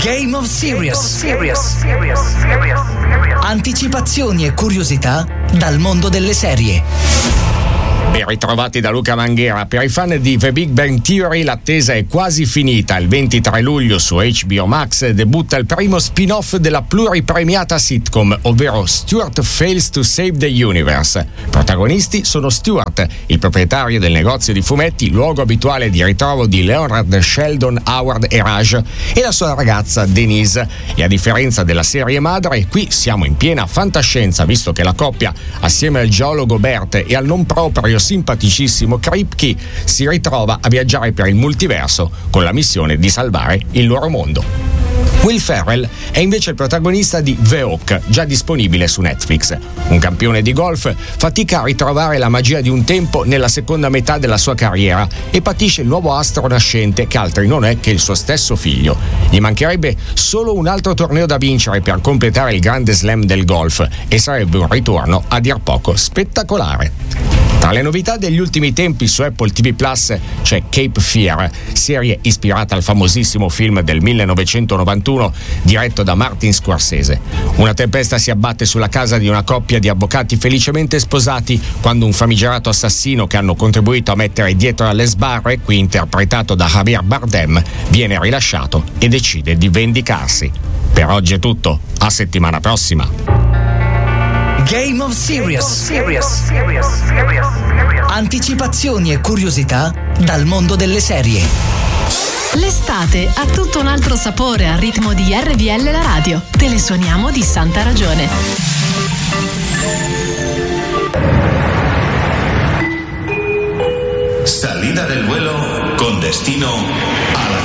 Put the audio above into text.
Game of Series. Anticipazioni e curiosità dal mondo delle serie. Ben ritrovati da Luca Manghera. Per i fan di The Big Bang Theory l'attesa è quasi finita. Il 23 luglio su HBO Max debutta il primo spin-off della pluripremiata sitcom, ovvero Stuart Fails to Save the Universe. Protagonisti sono Stuart, il proprietario del negozio di fumetti, luogo abituale di ritrovo di Leonard, Sheldon, Howard e Raj, e la sua ragazza Denise. E a differenza della serie madre, qui siamo in piena fantascienza, visto che la coppia, assieme al geologo Bert e al non proprio simpaticissimo Kripke, si ritrova a viaggiare per il multiverso con la missione di salvare il loro mondo. Will Ferrell è invece il protagonista di The Hawk, già disponibile su Netflix. Un campione di golf fatica a ritrovare la magia di un tempo nella seconda metà della sua carriera e patisce il nuovo astro nascente che altri non è che il suo stesso figlio. Gli mancherebbe solo un altro torneo da vincere per completare il grande slam del golf e sarebbe un ritorno a dir poco spettacolare. Tra le novità degli ultimi tempi su Apple TV Plus c'è Cape Fear, serie ispirata al famosissimo film del 1991 diretto da Martin Scorsese. Una tempesta si abbatte sulla casa di una coppia di avvocati felicemente sposati quando un famigerato assassino che hanno contribuito a mettere dietro alle sbarre, qui interpretato da Javier Bardem, viene rilasciato e decide di vendicarsi. Per oggi è tutto, a settimana prossima. Game of Series. Anticipazioni e curiosità dal mondo delle serie. L'estate ha tutto un altro sapore al ritmo di RVL la radio. Te le suoniamo di santa ragione. Salida del vuelo con destino a la